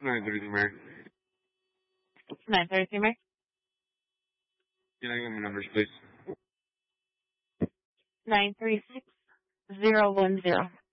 9:30, Mary. 9:30, Mary. Can I get my numbers, please? 936-010.